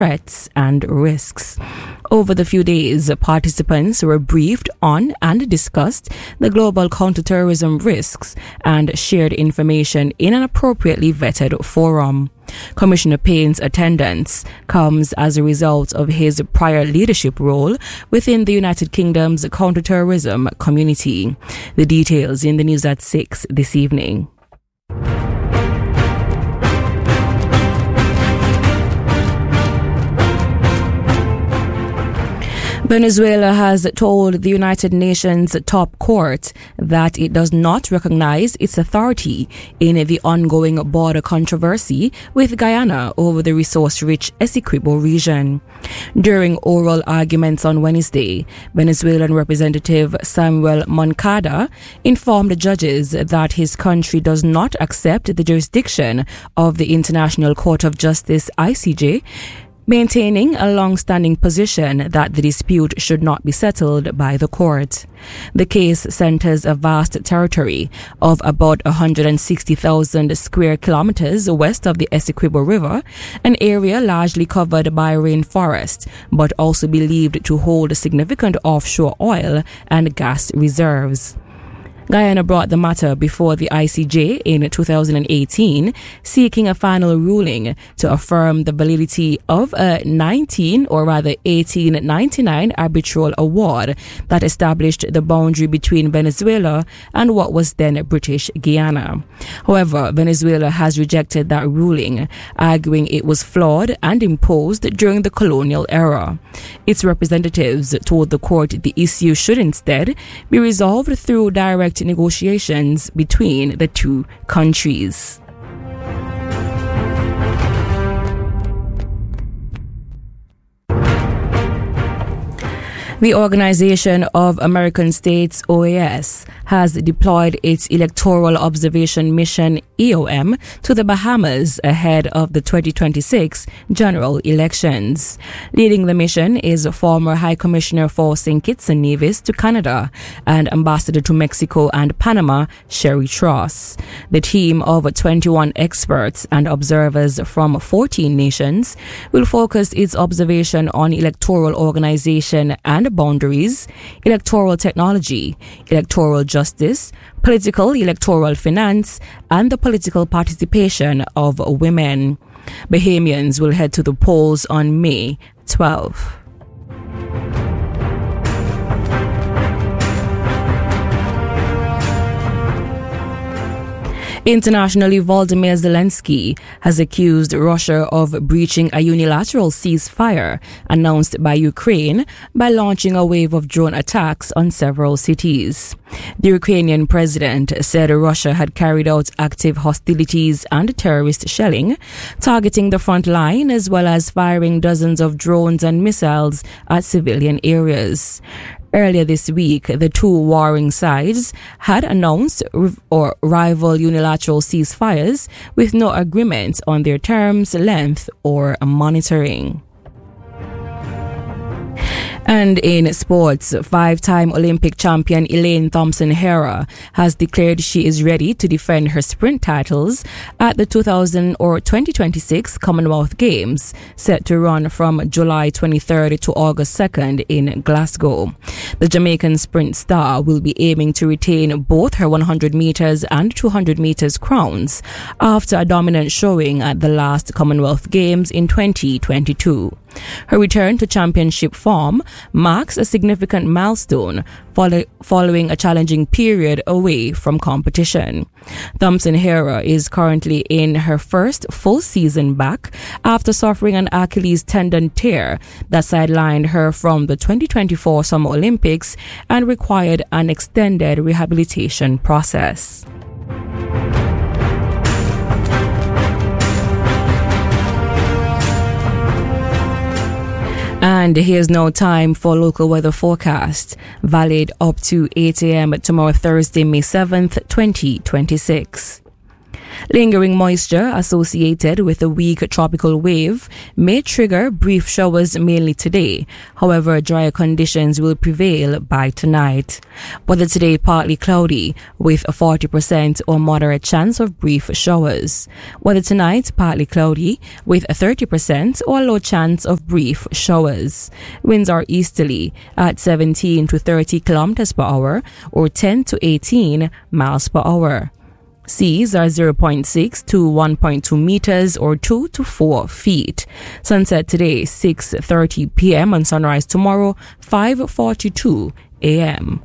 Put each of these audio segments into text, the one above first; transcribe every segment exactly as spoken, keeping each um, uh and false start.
threats and risks. Over the few days, participants were briefed on and discussed the global counterterrorism risks and shared information in an appropriately vetted forum. Commissioner Payne's attendance comes as a result of his prior leadership role within the United Kingdom's counterterrorism community. The details in the news at six this evening. Venezuela has told the United Nations top court that it does not recognize its authority in the ongoing border controversy with Guyana over the resource-rich Essequibo region. During oral arguments on Wednesday, Venezuelan Representative Samuel Moncada informed the judges that his country does not accept the jurisdiction of the International Court of Justice I C J, maintaining a long-standing position that the dispute should not be settled by the court. The case centers a vast territory of about one hundred sixty thousand square kilometers west of the Essequibo River, an area largely covered by rainforest, but also believed to hold significant offshore oil and gas reserves. Guyana brought the matter before the I C J in two thousand eighteen, seeking a final ruling to affirm the validity of a nineteen or rather eighteen ninety-nine arbitral award that established the boundary between Venezuela and what was then British Guyana. However, Venezuela has rejected that ruling, arguing it was flawed and imposed during the colonial era. Its representatives told the court the issue should instead be resolved through direct negotiations between the two countries. The Organization of American States, O A S, has deployed its Electoral Observation Mission, E O M, to the Bahamas ahead of the twenty twenty-six general elections. Leading the mission is former High Commissioner for Saint Kitts and Nevis to Canada and Ambassador to Mexico and Panama, Sherry Tross. The team of twenty-one experts and observers from fourteen nations will focus its observation on electoral organization and boundaries, electoral technology, electoral justice, political electoral finance, and the political participation of women. Bahamians will head to the polls on May twelfth. Internationally, Volodymyr Zelensky has accused Russia of breaching a unilateral ceasefire announced by Ukraine by launching a wave of drone attacks on several cities. The Ukrainian president said Russia had carried out active hostilities and terrorist shelling, targeting the front line as well as firing dozens of drones and missiles at civilian areas. Earlier this week, the two warring sides had announced or rival unilateral ceasefires with no agreement on their terms, length, or monitoring. And in sports, five-time Olympic champion Elaine Thompson-Herah has declared she is ready to defend her sprint titles at the two thousand or twenty twenty-six Commonwealth Games, set to run from July twenty-third to August second in Glasgow. The Jamaican sprint star will be aiming to retain both her one hundred meters and two hundred meters crowns after a dominant showing at the last Commonwealth Games in twenty twenty-two. Her return to championship form marks a significant milestone follow- following a challenging period away from competition. Thompson-Herah is currently in her first full season back after suffering an Achilles tendon tear that sidelined her from the twenty twenty-four Summer Olympics and required an extended rehabilitation process. And here's now time for local weather forecast, valid up to eight a.m. tomorrow, Thursday, May seventh, twenty twenty-six. Lingering moisture associated with a weak tropical wave may trigger brief showers mainly today. However, drier conditions will prevail by tonight. Weather today partly cloudy with a forty percent or moderate chance of brief showers. Weather tonight partly cloudy with a thirty percent or low chance of brief showers. Winds are easterly at seventeen to thirty kilometers per hour or ten to eighteen miles per hour. Seas are zero point six to one point two meters or two to four feet. Sunset today six thirty p.m. and sunrise tomorrow five forty-two a.m.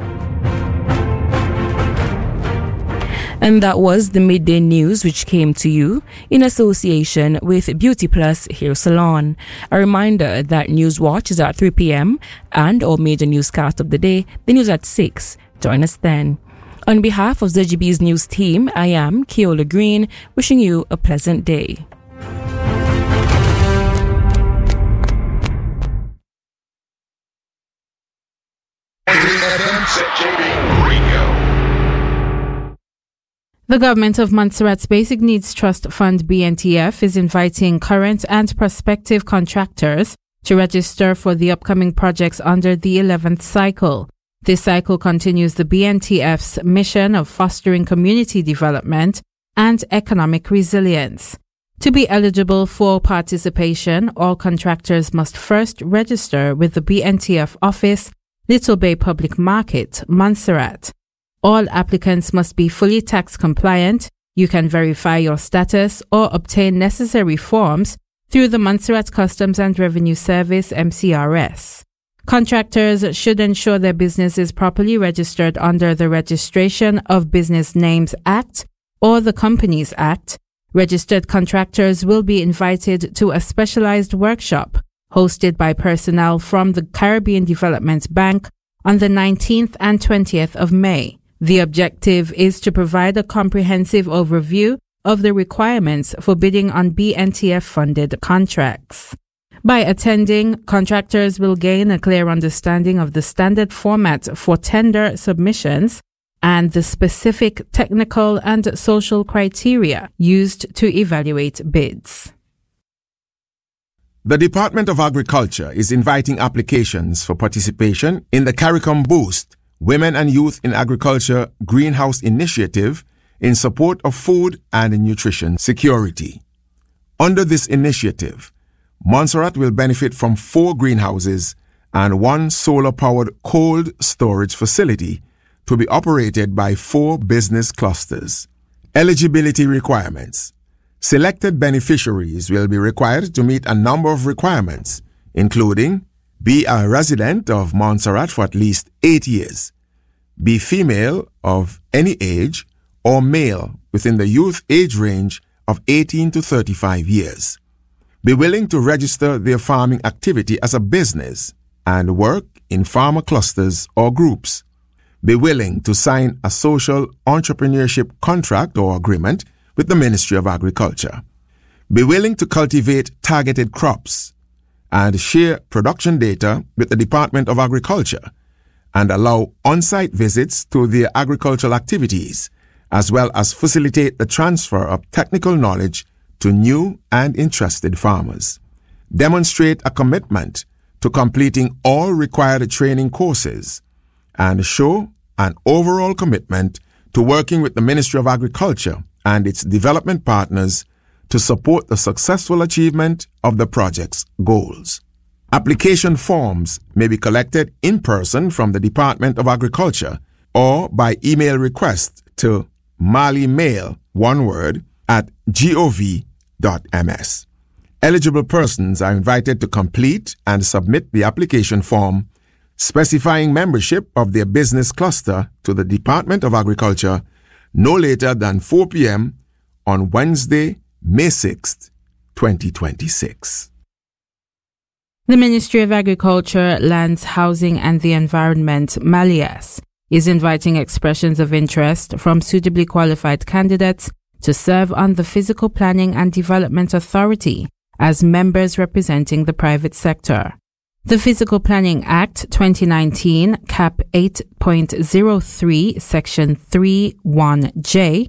And that was the midday news, which came to you in association with Beauty Plus Hair Salon. A reminder that Newswatch is at three p.m. and our major newscast of the day, the news at six. Join us then. On behalf of Z G B's news team, I am Keola Green, wishing you a pleasant day. The government of Montserrat's Basic Needs Trust Fund B N T F is inviting current and prospective contractors to register for the upcoming projects under the eleventh cycle. This cycle continues the B N T F's mission of fostering community development and economic resilience. To be eligible for participation, all contractors must first register with the B N T F office, Little Bay Public Market, Montserrat. All applicants must be fully tax compliant. You can verify your status or obtain necessary forms through the Montserrat Customs and Revenue Service M C R S. Contractors should ensure their business is properly registered under the Registration of Business Names Act or the Companies Act. Registered contractors will be invited to a specialized workshop hosted by personnel from the Caribbean Development Bank on the nineteenth and twentieth of May. The objective is to provide a comprehensive overview of the requirements for bidding on B N T F-funded contracts. By attending, contractors will gain a clear understanding of the standard format for tender submissions and the specific technical and social criteria used to evaluate bids. The Department of Agriculture is inviting applications for participation in the CARICOM Boost Women and Youth in Agriculture Greenhouse Initiative in support of food and nutrition security. Under this initiative, Montserrat will benefit from four greenhouses and one solar-powered cold storage facility to be operated by four business clusters. Eligibility requirements. Selected beneficiaries will be required to meet a number of requirements, including be a resident of Montserrat for at least eight years, be female of any age, or male within the youth age range of eighteen to thirty-five years. Be willing to register their farming activity as a business and work in farmer clusters or groups. Be willing to sign a social entrepreneurship contract or agreement with the Ministry of Agriculture. Be willing to cultivate targeted crops and share production data with the Department of Agriculture and allow on-site visits to their agricultural activities, as well as facilitate the transfer of technical knowledge to new and interested farmers. Demonstrate a commitment to completing all required training courses and show an overall commitment to working with the Ministry of Agriculture and its development partners to support the successful achievement of the project's goals. Application forms may be collected in person from the Department of Agriculture or by email request to malimail, one word, at gov dot m s. Eligible persons are invited to complete and submit the application form specifying membership of their business cluster to the Department of Agriculture no later than four p.m. on Wednesday, May sixth, twenty twenty-six. The Ministry of Agriculture, Lands, Housing and the Environment, MALIAS, is inviting expressions of interest from suitably qualified candidates to serve on the Physical Planning and Development Authority as members representing the private sector. The Physical Planning Act twenty nineteen, Cap eight point oh three, Section three one J,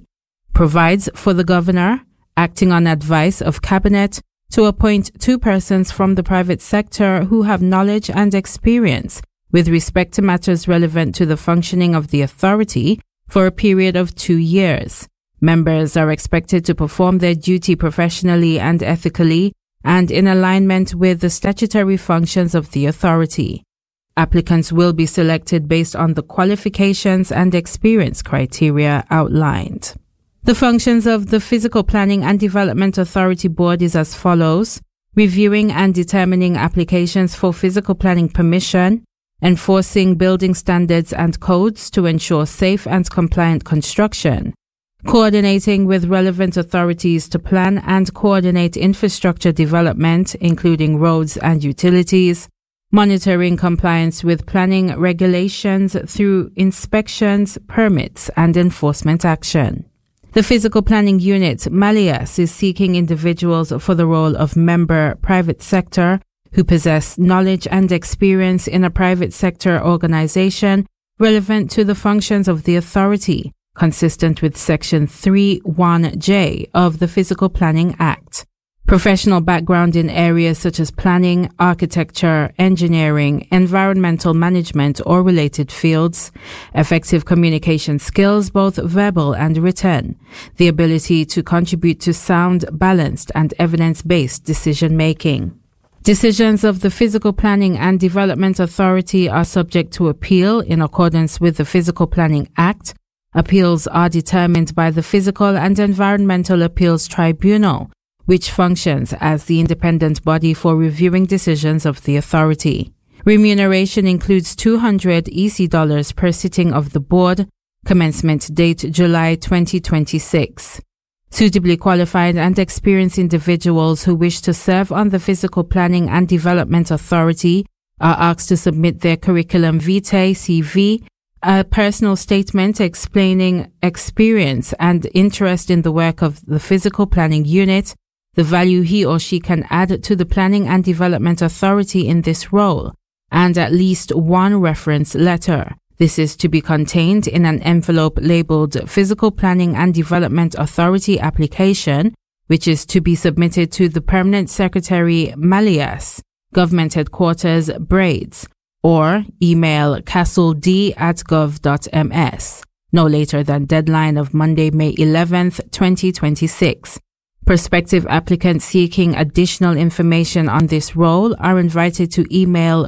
provides for the governor, acting on advice of cabinet, to appoint two persons from the private sector who have knowledge and experience with respect to matters relevant to the functioning of the authority for a period of two years. Members are expected to perform their duty professionally and ethically and in alignment with the statutory functions of the authority. Applicants will be selected based on the qualifications and experience criteria outlined. The functions of the Physical Planning and Development Authority Board is as follows: reviewing and determining applications for physical planning permission, enforcing building standards and codes to ensure safe and compliant construction, coordinating with relevant authorities to plan and coordinate infrastructure development, including roads and utilities, monitoring compliance with planning regulations through inspections, permits, and enforcement action. The Physical Planning Unit, Malias, is seeking individuals for the role of member private sector who possess knowledge and experience in a private sector organization relevant to the functions of the authority, consistent with Section three one J of the Physical Planning Act. Professional background in areas such as planning, architecture, engineering, environmental management, or related fields, effective communication skills, both verbal and written, the ability to contribute to sound, balanced, and evidence-based decision-making. Decisions of the Physical Planning and Development Authority are subject to appeal in accordance with the Physical Planning Act. Appeals are determined by the Physical and Environmental Appeals Tribunal, which functions as the independent body for reviewing decisions of the authority. Remuneration includes two hundred E C dollars per sitting of the board, commencement date July twenty twenty-six. Suitably qualified and experienced individuals who wish to serve on the Physical Planning and Development Authority are asked to submit their curriculum vitae, C V, a personal statement explaining experience and interest in the work of the Physical Planning Unit, the value he or she can add to the Planning and Development Authority in this role, and at least one reference letter. This is to be contained in an envelope labeled Physical Planning and Development Authority Application, which is to be submitted to the Permanent Secretary, Malias, Government Headquarters, Braids, or email castled at gov dot m s, no later than deadline of Monday, May eleventh, twenty twenty-six. Prospective applicants seeking additional information on this role are invited to email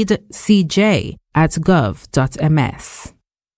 meadcj at gov dot m s.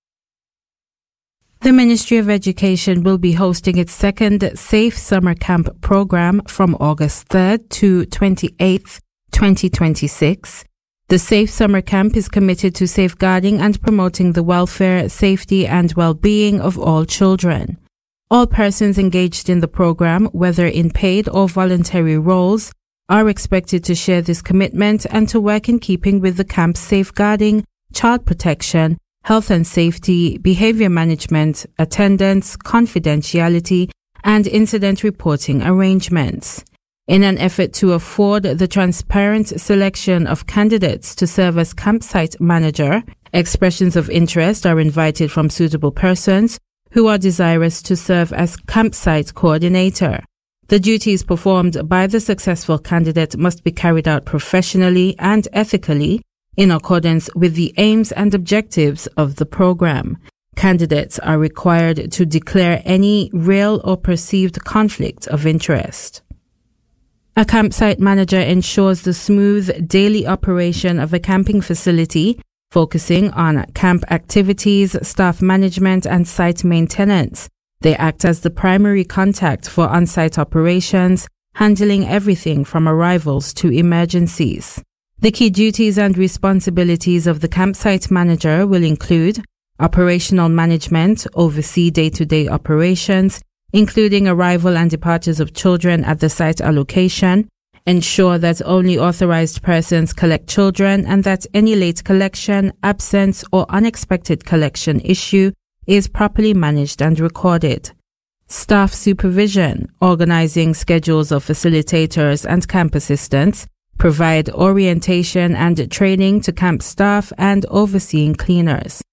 The Ministry of Education will be hosting its second Safe Summer Camp program from August third to twenty-eighth, twenty twenty-six. The Safe Summer Camp is committed to safeguarding and promoting the welfare, safety, and well-being of all children. All persons engaged in the program, whether in paid or voluntary roles, are expected to share this commitment and to work in keeping with the camp's safeguarding, child protection, health and safety, behavior management, attendance, confidentiality, and incident reporting arrangements. In an effort to afford the transparent selection of candidates to serve as campsite manager, expressions of interest are invited from suitable persons who are desirous to serve as campsite coordinator. The duties performed by the successful candidate must be carried out professionally and ethically in accordance with the aims and objectives of the program. Candidates are required to declare any real or perceived conflict of interest. A campsite manager ensures the smooth daily operation of a camping facility, focusing on camp activities, staff management, and site maintenance. They act as the primary contact for on-site operations, handling everything from arrivals to emergencies. The key duties and responsibilities of the campsite manager will include operational management, oversee day-to-day operations, including arrival and departures of children at the site allocation, ensure that only authorized persons collect children and that any late collection, absence, or unexpected collection issue is properly managed and recorded. Staff supervision, organizing schedules of facilitators and camp assistants, provide orientation and training to camp staff and overseeing cleaners.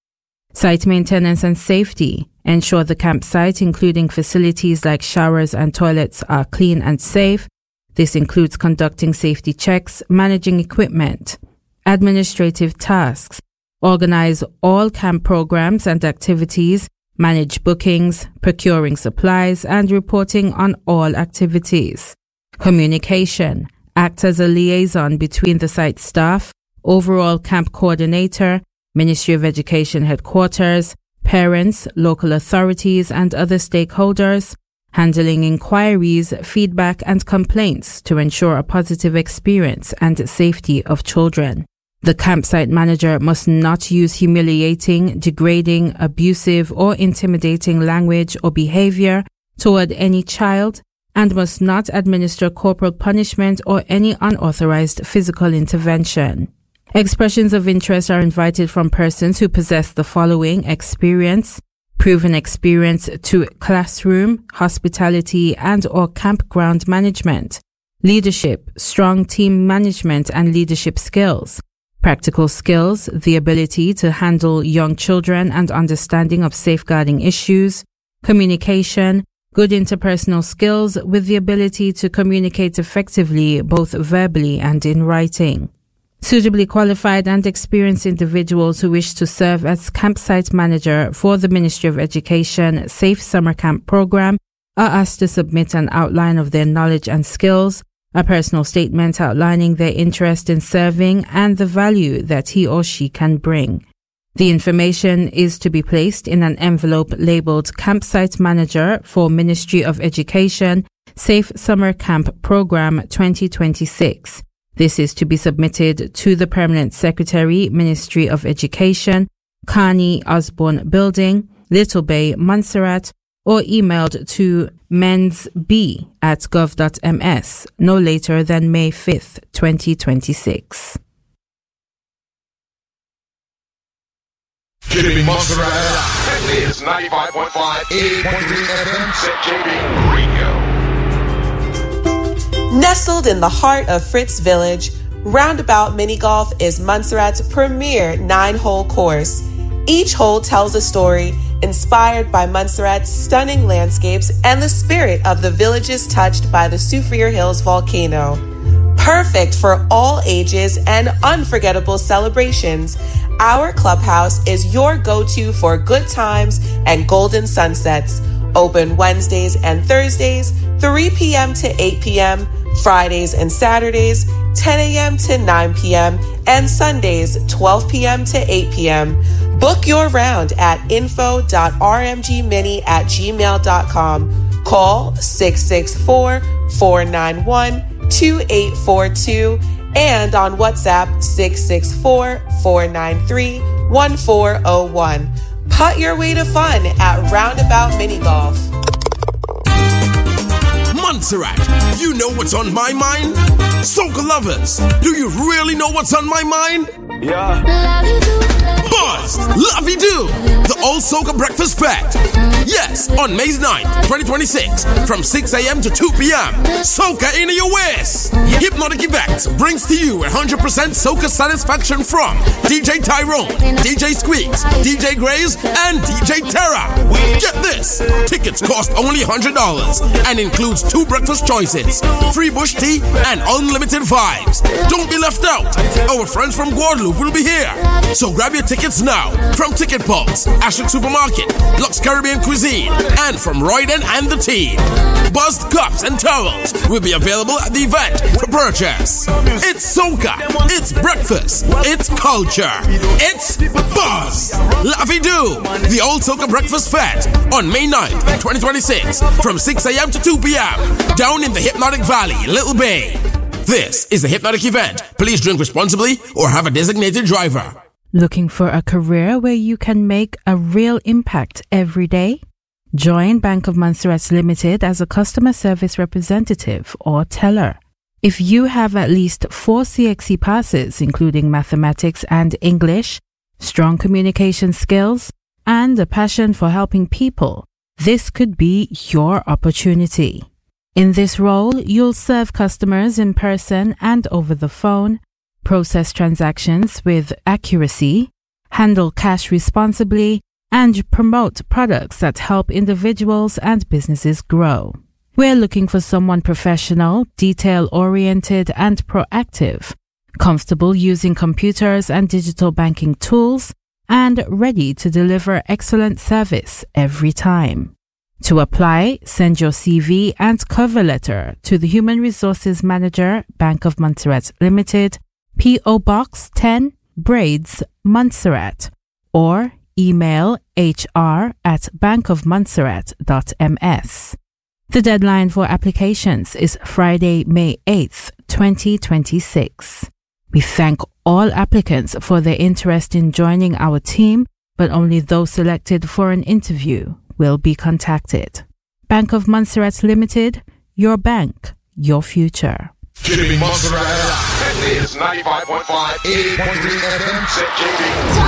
Site maintenance and safety. Ensure the campsite, including facilities like showers and toilets, are clean and safe. This includes conducting safety checks, managing equipment. Administrative tasks. Organize all camp programs and activities, manage bookings, procuring supplies, and reporting on all activities. Communication. Act as a liaison between the site staff, overall camp coordinator, Ministry of Education headquarters, parents, local authorities, and other stakeholders, handling inquiries, feedback, and complaints to ensure a positive experience and safety of children. The campsite manager must not use humiliating, degrading, abusive, or intimidating language or behavior toward any child, and must not administer corporal punishment or any unauthorized physical intervention. Expressions of interest are invited from persons who possess the following experience: proven experience to classroom, hospitality, and or campground management, leadership, strong team management and leadership skills, practical skills, the ability to handle young children and understanding of safeguarding issues, communication, good interpersonal skills with the ability to communicate effectively both verbally and in writing. Suitably qualified and experienced individuals who wish to serve as campsite manager for the Ministry of Education Safe Summer Camp Program are asked to submit an outline of their knowledge and skills, a personal statement outlining their interest in serving and the value that he or she can bring. The information is to be placed in an envelope labeled Campsite Manager for Ministry of Education Safe Summer Camp Program twenty twenty-six. This is to be submitted to the Permanent Secretary, Ministry of Education, Carney Osborne Building, Little Bay, Montserrat, or emailed to mensb at gov dot m s no later than May fifth, twenty twenty-six. Keeping Montserrat. This is ninety-five point five, eighty point three F M, Z J B Radio. Nestled in the heart of Fritz Village, Roundabout Mini Golf is Montserrat's premier nine-hole course. Each hole tells a story inspired by Montserrat's stunning landscapes and the spirit of the villages touched by the Soufriere Hills volcano. Perfect for all ages and unforgettable celebrations, our clubhouse is your go-to for good times and golden sunsets. Open Wednesdays and Thursdays, three p.m. to eight p.m., Fridays and Saturdays, ten a.m. to nine p.m., and Sundays, twelve p.m. to eight p.m. Book your round at info dot r m g mini at gmail dot com. Call six six four, four nine one, two eight four two and on WhatsApp six six four, four nine three, one four zero one. Putt your way to fun at Roundabout Mini Golf. Montserrat, you know what's on my mind? Soca lovers, do you really know what's on my mind? Yeah. Buzz, Lovey-Doo, the Old Soca Breakfast Fete. Yes, on May ninth, twenty twenty-six, from six a.m. to two p.m. Soca in your waist. Hypnotic Events brings to you one hundred percent Soca satisfaction from D J Tyrone, D J Squeaks, D J Grays, and D J Terra. Get this, tickets cost only one hundred dollars and includes two breakfast choices, free bush tea, and unlimited vibes. Don't be left out. Our friends from Guadeloupe will be here. So grab your tickets now from Ticket Pulse, Ashland Supermarket, Lux Caribbean Cuisine, and from Royden and the team. Buzzed cups and towels will be available at the event for purchase. It's Soca, it's breakfast, it's culture, it's Buzz. Lovey-Doo, the Old Soca Breakfast Fete on May ninth, twenty twenty-six, from six a.m. to two p.m. down in the Hypnotic Valley, Little Bay. This is a Hypnotic event. Please drink responsibly or have a designated driver. Looking for a career where you can make a real impact every day? Join Bank of Montserrat Limited as a customer service representative or teller. If you have at least four C X C passes, including mathematics and English, strong communication skills, and a passion for helping people, this could be your opportunity. In this role, you'll serve customers in person and over the phone, process transactions with accuracy, handle cash responsibly, and promote products that help individuals and businesses grow. We're looking for someone professional, detail-oriented, and proactive, comfortable using computers and digital banking tools, and ready to deliver excellent service every time. To apply, send your C V and cover letter to the Human Resources Manager, Bank of Montserrat Limited, P O Box ten, Braids, Montserrat, or email hr at bankofmontserrat.ms. The deadline for applications is Friday, May eighth, twenty twenty-six. We thank all applicants for their interest in joining our team, but only those selected for an interview will be contacted. Bank of Montserrat Limited, your bank, your future. Keeping Montserrat alive. This is ninety-five point five, eighty point three F M, J B.